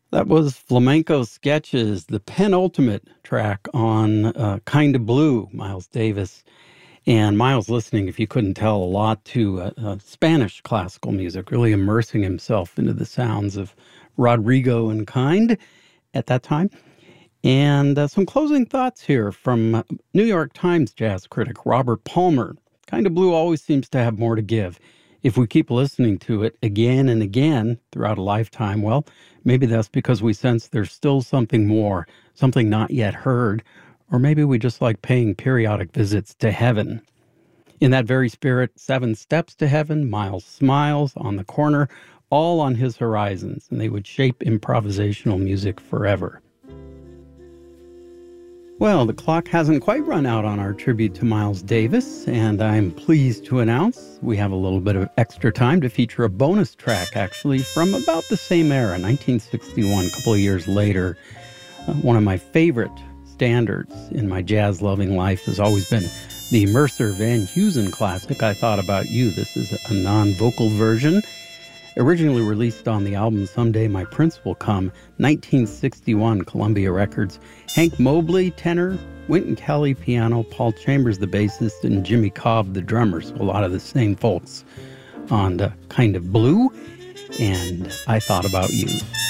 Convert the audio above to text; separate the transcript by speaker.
Speaker 1: That was Flamenco Sketches, the penultimate track on Kinda Blue, Miles Davis. And Miles listening, if you couldn't tell, a lot to Spanish classical music, really immersing himself into the sounds of Rodrigo and Kind at that time. And some closing thoughts here from New York Times jazz critic Robert Palmer. Kinda Blue always seems to have more to give. If we keep listening to it again and again throughout a lifetime, well, maybe that's because we sense there's still something more, something not yet heard, or maybe we just like paying periodic visits to heaven. In that very spirit, Seven Steps to Heaven, Miles Smiles, On the Corner, all on his horizons, and they would shape improvisational music forever. Well, the clock hasn't quite run out on our tribute to Miles Davis, and I'm pleased to announce we have a little bit of extra time to feature a bonus track, actually, from about the same era, 1961, a couple of years later. One of my favorite standards in my jazz-loving life has always been the Mercer Van Heusen classic, I Thought About You. This is a non-vocal version. Originally released on the album Someday My Prince Will Come, 1961, Columbia Records. Hank Mobley, tenor, Wynton Kelly, piano, Paul Chambers, the bassist, and Jimmy Cobb, the drummer. So a lot of the same folks on Kinda Blue and I Thought About You.